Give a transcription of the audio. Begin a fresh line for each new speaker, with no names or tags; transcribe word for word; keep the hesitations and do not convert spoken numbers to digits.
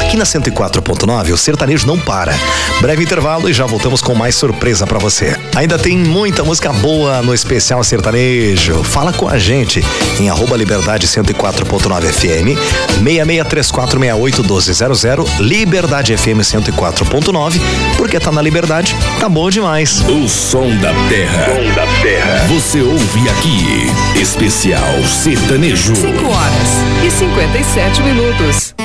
Aqui na cento e quatro ponto nove, o sertanejo não para. Breve intervalo e já voltamos com mais surpresa pra você. Ainda tem muita música boa no especial sertanejo. Fala com a gente em arroba Liberdade cento e quatro ponto nove F M, seis seis três quatro seis oito um dois zero zero, Liberdade F M cento e quatro ponto nove, porque tá na Liberdade, tá bom demais.
O som da terra. Som da terra. Você ouve aqui, especial sertanejo.
cinco horas e cinquenta e sete minutos.